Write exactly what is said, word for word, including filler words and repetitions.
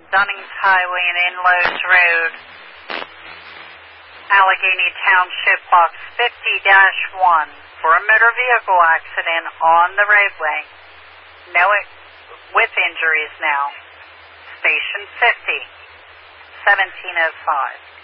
Dunnings Highway and Inlows Road, Allegheny Township, box fifty dash one, for a motor vehicle accident on the roadway. No, with injuries now. Station fifty, seventeen oh five.